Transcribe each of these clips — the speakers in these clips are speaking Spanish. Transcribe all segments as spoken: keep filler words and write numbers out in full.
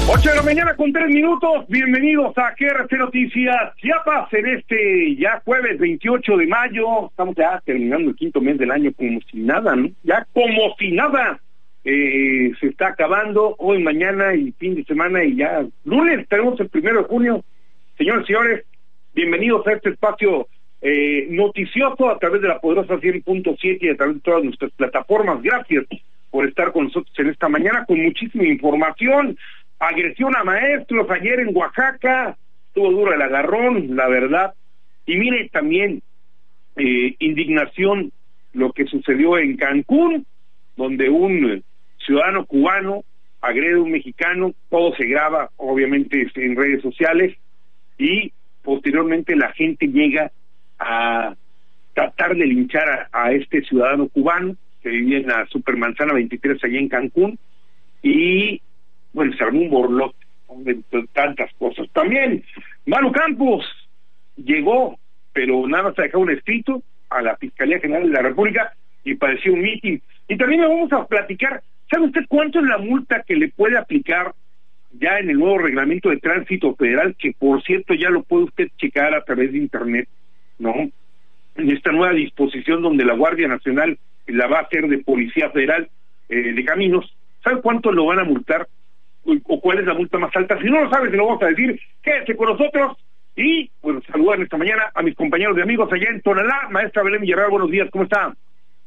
ocho de la mañana con tres minutos, bienvenidos a G R C Noticias Chiapas en este ya jueves veintiocho de mayo, estamos ya terminando el quinto mes del año como si nada, ¿no? Ya como si nada, eh, se está acabando hoy, mañana y fin de semana y ya lunes tenemos el primero de junio. Señores y señores, bienvenidos a este espacio eh, noticioso a través de la poderosa cien punto siete y a través de todas nuestras plataformas. Gracias por estar con nosotros en esta mañana con muchísima información. Agresión a maestros ayer en Oaxaca, estuvo duro el agarrón, la verdad. Y mire también, eh, indignación, lo que sucedió en Cancún, donde un ciudadano cubano agrede a un mexicano, todo se graba, obviamente, en redes sociales, y posteriormente la gente llega a tratar de linchar a, a este ciudadano cubano, que vivía en la Supermanzana veintitrés, allá en Cancún, y bueno, se armó un borlote de tantas cosas. También Maru Campos llegó, pero nada más ha dejado un escrito a la Fiscalía General de la República y pareció un mitin. Y también le vamos a platicar, ¿sabe usted cuánto es la multa que le puede aplicar ya en el nuevo reglamento de tránsito federal, que por cierto ya lo puede usted checar a través de internet, ¿no? En esta nueva disposición donde la Guardia Nacional la va a hacer de Policía Federal eh, de Caminos. ¿Sabe cuánto lo van a multar? O cuál es la multa más alta? Si no lo sabes, se lo vamos a decir. Quédese con nosotros y, bueno, saludar esta mañana a mis compañeros de amigos allá en Tonalá. Maestra Belén Villarreal, buenos días, ¿cómo está?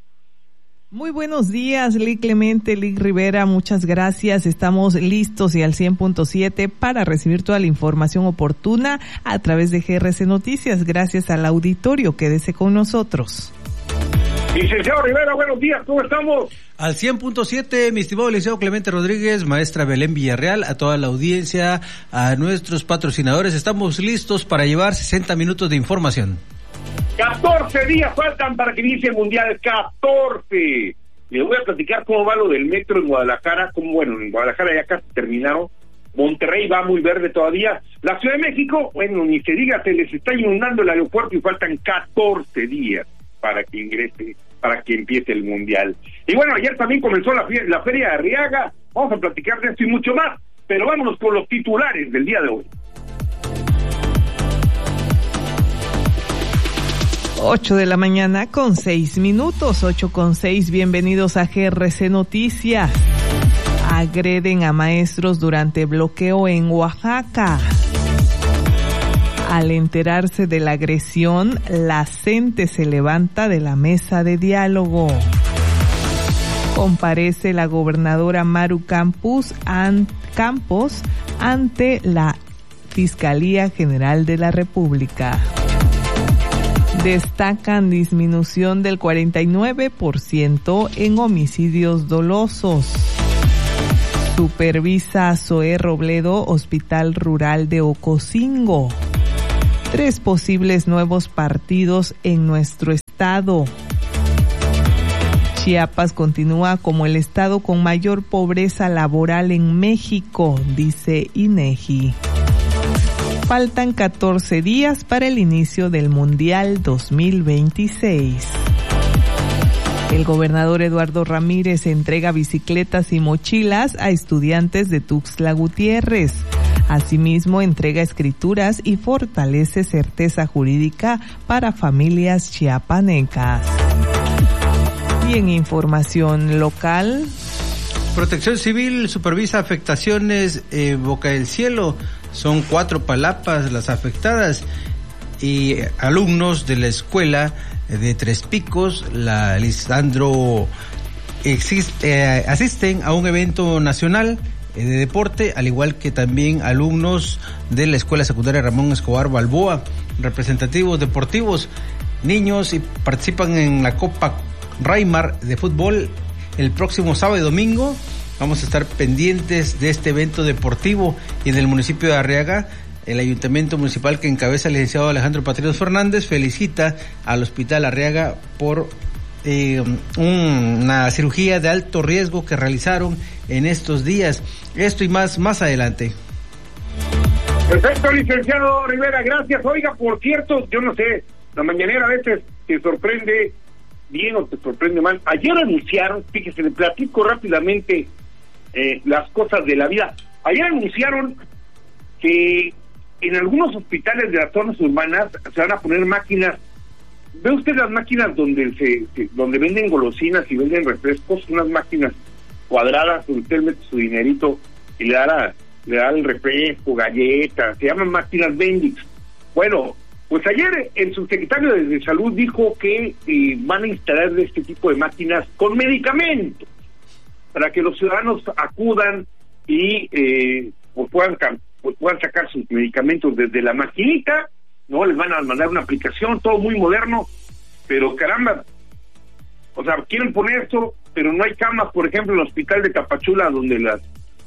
Muy buenos días, Lic Clemente, Lic Rivera, muchas gracias. Estamos listos y al cien punto siete para recibir toda la información oportuna a través de G R C Noticias. Gracias al auditorio, quédese con nosotros. Licenciado Rivera, buenos días, ¿cómo estamos? Al cien punto siete, mi estimado licenciado Clemente Rodríguez, maestra Belén Villarreal, a toda la audiencia, a nuestros patrocinadores, estamos listos para llevar sesenta minutos de información. catorce días faltan para que inicie el Mundial, catorce. Les voy a platicar cómo va lo del metro en Guadalajara, como bueno, en Guadalajara ya casi terminaron, Monterrey va muy verde todavía, la Ciudad de México, bueno, ni se diga, se les está inundando el aeropuerto y faltan catorce días para que ingrese, para que empiece el Mundial. Y bueno, ayer también comenzó la, la Feria de Arriaga, vamos a platicar de esto y mucho más, pero vámonos con los titulares del día de hoy. Ocho de la mañana con seis minutos, ocho con seis, bienvenidos a G R C Noticias. Agreden a maestros durante bloqueo en Oaxaca. Al enterarse de la agresión, la C E N T E se levanta de la mesa de diálogo. Comparece la gobernadora Maru Campos, an, Campos ante la Fiscalía General de la República. Destacan disminución del cuarenta y nueve por ciento en homicidios dolosos. Supervisa Zoé Robledo Hospital Rural de Ocosingo. Tres posibles nuevos partidos en nuestro estado. Chiapas continúa como el estado con mayor pobreza laboral en México, dice INEGI. Faltan catorce días para el inicio del Mundial dos mil veintiséis. El gobernador Eduardo Ramírez entrega bicicletas y mochilas a estudiantes de Tuxtla Gutiérrez. Asimismo, entrega escrituras y fortalece certeza jurídica para familias chiapanecas. Y en información local, Protección Civil supervisa afectaciones en Boca del Cielo. Son cuatro palapas las afectadas y alumnos de la escuela de Tres Picos, la Lisandro, existe, eh, asisten a un evento nacional de deporte, al igual que también alumnos de la Escuela Secundaria Ramón Escobar Balboa, representativos deportivos, niños, y participan en la Copa Raimar de fútbol el próximo sábado y domingo. Vamos a estar pendientes de este evento deportivo. Y en el municipio de Arriaga, el ayuntamiento municipal que encabeza el licenciado Alejandro Patrios Fernández felicita al Hospital Arriaga por eh, un, una cirugía de alto riesgo que realizaron en estos días. Esto y más, más adelante. Perfecto, licenciado Rivera, gracias. Oiga, por cierto, yo no sé, la mañanera a veces te sorprende bien o te sorprende mal. Ayer anunciaron, fíjese, le platico rápidamente eh, las cosas de la vida. Ayer anunciaron que en algunos hospitales de las zonas urbanas se van a poner máquinas. ¿Ve usted las máquinas donde se, se donde venden golosinas y venden refrescos? Unas máquinas cuadradas donde usted mete su dinerito y le da, la, le da el refresco, galletas, se llaman máquinas Bendix. Bueno, pues ayer el subsecretario de Salud dijo que eh, van a instalar este tipo de máquinas con medicamentos para que los ciudadanos acudan y eh, pues puedan pues puedan sacar sus medicamentos desde la maquinita, no les van a mandar una aplicación, todo muy moderno, pero caramba, o sea, quieren poner esto, pero no hay camas, por ejemplo, en el hospital de Tapachula, donde las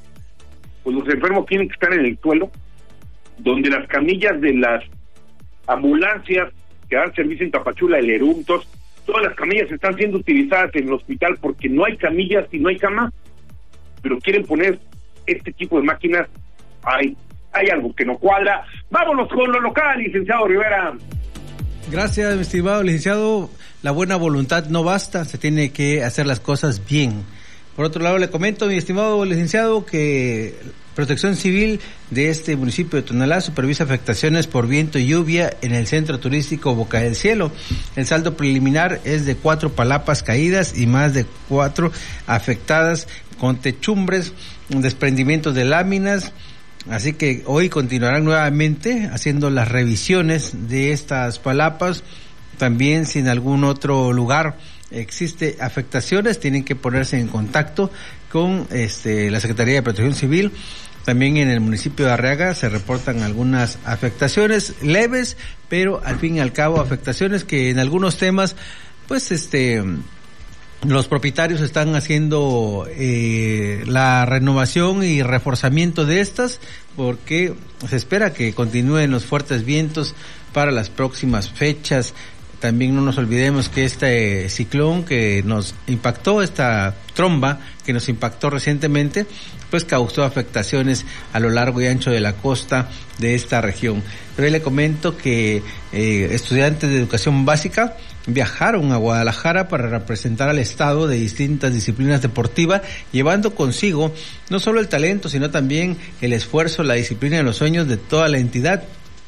pues los enfermos tienen que estar en el suelo, donde las camillas de las ambulancias que dan servicio en Tapachula, el ERUM, todos, todas las camillas están siendo utilizadas en el hospital porque no hay camillas y no hay cama, pero quieren poner este tipo de máquinas. Hay, hay algo que no cuadra. Vámonos con lo local, licenciado Rivera. Gracias, mi estimado licenciado. La buena voluntad no basta, se tiene que hacer las cosas bien. Por otro lado, le comento, mi estimado licenciado, que Protección Civil de este municipio de Tonalá supervisa afectaciones por viento y lluvia en el centro turístico Boca del Cielo. El saldo preliminar es de cuatro palapas caídas y más de cuatro afectadas con techumbres, desprendimientos de láminas. Así que hoy continuarán nuevamente haciendo las revisiones de estas palapas. También si en algún otro lugar existe afectaciones, tienen que ponerse en contacto con este la Secretaría de Protección Civil. También en el municipio de Arriaga se reportan algunas afectaciones leves, pero al fin y al cabo afectaciones que en algunos temas, pues este los propietarios están haciendo eh, la renovación y reforzamiento de estas, porque se espera que continúen los fuertes vientos para las próximas fechas. También no nos olvidemos que este ciclón que nos impactó, esta tromba que nos impactó recientemente, pues causó afectaciones a lo largo y ancho de la costa de esta región. Pero ahí le comento que eh, estudiantes de educación básica viajaron a Guadalajara para representar al Estado de distintas disciplinas deportivas, llevando consigo no solo el talento, sino también el esfuerzo, la disciplina y los sueños de toda la entidad.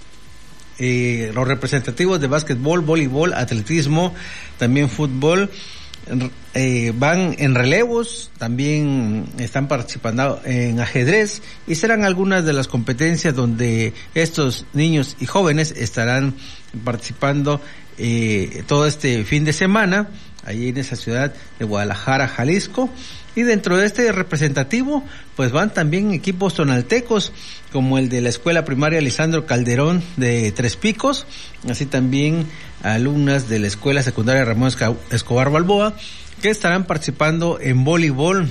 Eh, los representativos de básquetbol, voleibol, atletismo, también fútbol, eh, van en relevos, también están participando en ajedrez y serán algunas de las competencias donde estos niños y jóvenes estarán participando eh, todo este fin de semana, allí en esa ciudad de Guadalajara, Jalisco. Y dentro de este representativo, pues van también equipos tonaltecos, como el de la Escuela Primaria Lisandro Calderón de Tres Picos, así también alumnas de la Escuela Secundaria Ramón Escobar Balboa, que estarán participando en voleibol.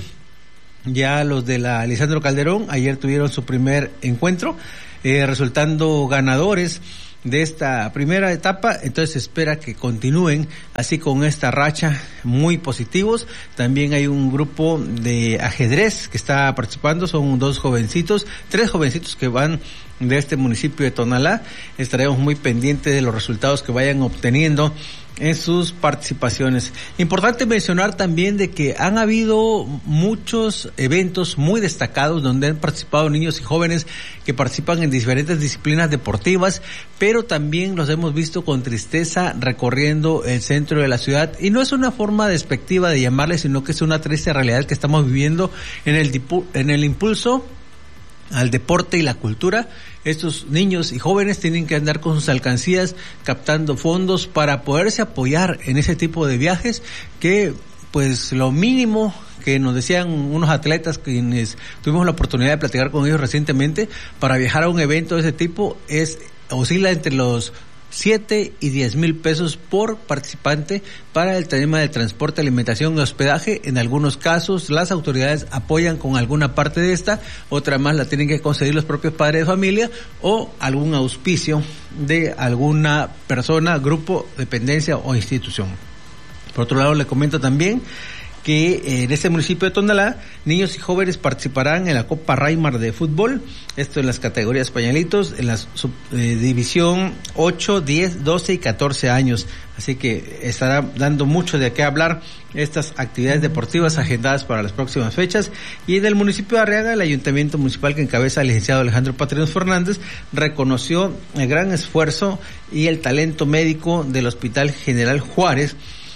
Ya los de la Lisandro Calderón ayer tuvieron su primer encuentro, eh, resultando ganadores de esta primera etapa, entonces se espera que continúen así con esta racha muy positivos. También hay un grupo de ajedrez que está participando, son dos jovencitos, tres jovencitos que van de este municipio de Tonalá. Estaremos muy pendientes de los resultados que vayan obteniendo en sus participaciones. Importante mencionar también de que han habido muchos eventos muy destacados donde han participado niños y jóvenes que participan en diferentes disciplinas deportivas, pero también los hemos visto con tristeza recorriendo el centro de la ciudad, y no es una forma despectiva de llamarle, sino que es una triste realidad que estamos viviendo en el dipu- en el impulso al deporte y la cultura. Estos niños y jóvenes tienen que andar con sus alcancías captando fondos para poderse apoyar en ese tipo de viajes, que pues lo mínimo que nos decían unos atletas quienes tuvimos la oportunidad de platicar con ellos recientemente, para viajar a un evento de ese tipo es oscila entre los siete y diez mil pesos por participante para el tema del transporte, alimentación y hospedaje. En algunos casos las autoridades apoyan con alguna parte de esta, otra más la tienen que conseguir los propios padres de familia o algún auspicio de alguna persona, grupo, dependencia o institución. Por otro lado, le comento también que en este municipio de Tonalá, niños y jóvenes participarán en la Copa Raimar de fútbol, esto en las categorías pañalitos, en la sub, eh, división ocho, diez, doce y catorce años, así que estará dando mucho de qué hablar estas actividades deportivas agendadas para las próximas fechas. Y en el municipio de Arriaga, el ayuntamiento municipal que encabeza el licenciado Alejandro Patrinos Fernández reconoció el gran esfuerzo y el talento médico del Hospital General Juárez.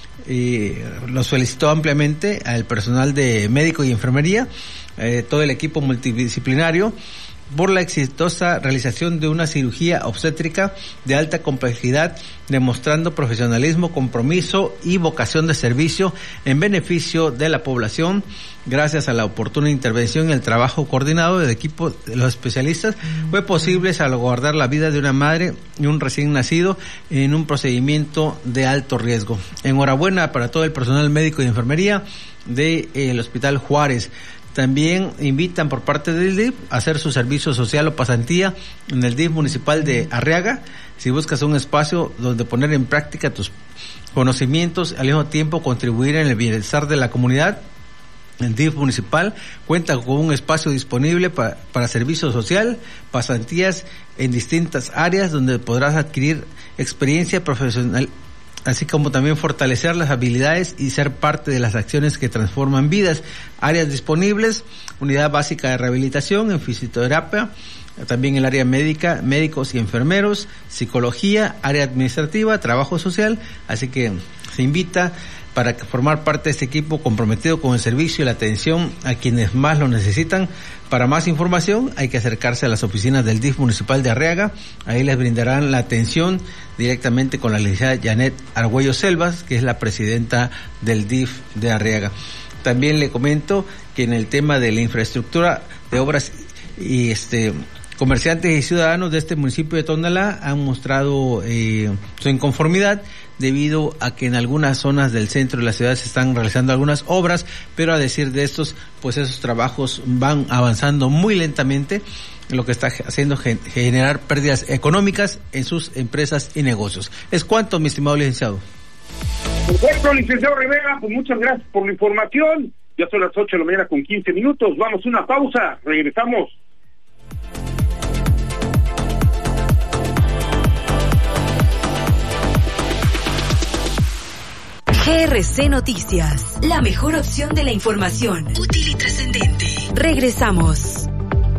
Y los felicitó ampliamente al personal de médico y enfermería, eh, todo el equipo multidisciplinario, por la exitosa realización de una cirugía obstétrica de alta complejidad, demostrando profesionalismo, compromiso y vocación de servicio en beneficio de la población. Gracias a la oportuna intervención y el trabajo coordinado del equipo de los especialistas, fue posible salvaguardar la vida de una madre y un recién nacido en un procedimiento de alto riesgo. Enhorabuena para todo el personal médico y enfermería del eh, Hospital Juárez. También invitan por parte del D I F a hacer su servicio social o pasantía en el D I F municipal de Arriaga. Si buscas un espacio donde poner en práctica tus conocimientos, al mismo tiempo contribuir en el bienestar de la comunidad, el D I F municipal cuenta con un espacio disponible para, para servicio social, pasantías en distintas áreas donde podrás adquirir experiencia profesional, así como también fortalecer las habilidades y ser parte de las acciones que transforman vidas. Áreas disponibles: unidad básica de rehabilitación en fisioterapia, también el área médica, médicos y enfermeros, psicología, área administrativa, trabajo social, así que se invita para formar parte de este equipo comprometido con el servicio y la atención a quienes más lo necesitan. Para más información hay que acercarse a las oficinas del D I F municipal de Arriaga, ahí les brindarán la atención directamente con la licenciada Janet Argüello Selvas, que es la presidenta del D I F de Arriaga. También le comento que en el tema de la infraestructura de obras y este comerciantes y ciudadanos de este municipio de Tonalá han mostrado eh, su inconformidad debido a que en algunas zonas del centro de la ciudad se están realizando algunas obras, pero a decir de estos, pues esos trabajos van avanzando muy lentamente, lo que está haciendo generar pérdidas económicas en sus empresas y negocios. Es cuanto, mi estimado licenciado. Perfecto, licenciado Rivera, pues muchas gracias por la información. Ya son las ocho de la mañana con quince minutos. Vamos a una pausa, regresamos. G R C Noticias, la mejor opción de la información, útil y trascendente. Regresamos.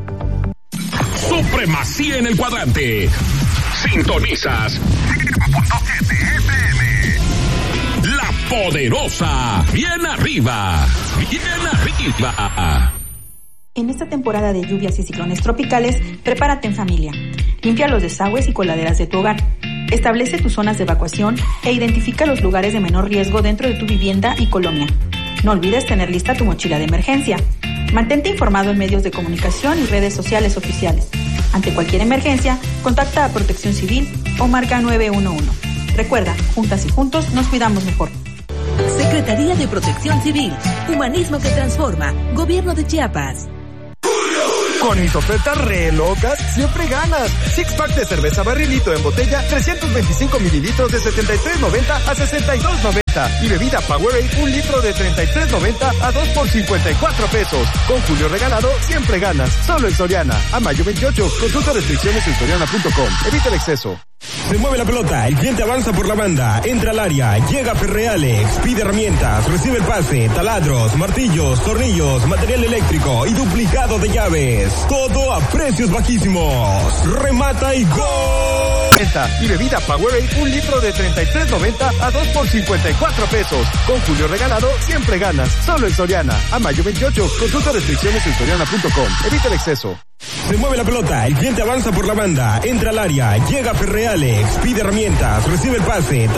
Supremacía en el cuadrante. Sintonizas nueve punto siete F M. La Poderosa. Bien arriba. Bien arriba. En esta temporada de lluvias y ciclones tropicales, prepárate en familia. Limpia los desagües y coladeras de tu hogar. Establece tus zonas de evacuación e identifica los lugares de menor riesgo dentro de tu vivienda y colonia. No olvides tener lista tu mochila de emergencia. Mantente informado en medios de comunicación y redes sociales oficiales. Ante cualquier emergencia, contacta a Protección Civil o marca nueve uno uno. Recuerda, juntas y juntos nos cuidamos mejor. Secretaría de Protección Civil, Humanismo que Transforma, Gobierno de Chiapas. Con mis ofertas re locas, siempre ganas. Six pack de cerveza Barrilito en botella, trescientos veinticinco mililitros de setenta y tres noventa a sesenta y dos noventa. Y bebida Powerade, un litro de treinta y tres noventa a dos por cincuenta y cuatro pesos. Con Julio regalado, siempre ganas. Solo en Soriana. A mayo veintiocho. Consulta restricciones en soriana punto com. Evita el exceso. Se mueve la pelota, el cliente avanza por la banda, entra al área, llega Ferrealex, pide herramientas, recibe el pase, taladros, martillos, tornillos, material eléctrico y duplicado de llaves. Todo a precios bajísimos. Remata y gol. Y bebida Powerade, un litro de treinta y tres noventa a dos por cincuenta y cuatro pesos. Con Julio regalado, siempre ganas. Solo en Soriana. A mayo veintiocho. Consulta restricciones en soriana punto com. Evita el exceso. Se mueve la pelota, el cliente avanza por la banda, entra al área, llega Ferrealex, pide herramientas, recibe el pase.